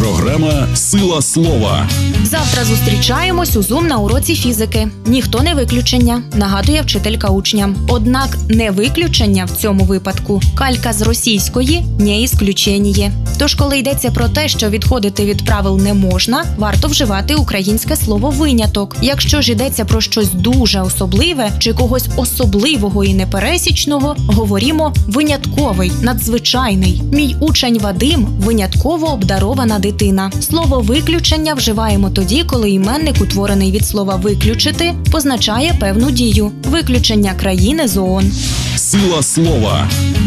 Програма «Сила слова». Завтра зустрічаємось у Zoom на уроці фізики. Ніхто не виключення, нагадує вчителька учням. Однак не виключення в цьому випадку. Калька з російської «не ісключеніє». Тож, коли йдеться про те, що відходити від правил не можна, варто вживати українське слово «виняток». Якщо ж йдеться про щось дуже особливе чи когось особливого і непересічного, говоримо «винятковий», «надзвичайний». Мій учень Вадим – винятково обдарована дитина. Слово «виключення» вживаємо тоді, коли іменник, утворений від слова «виключити», позначає певну дію – виключення країни з ООН. Сила слова.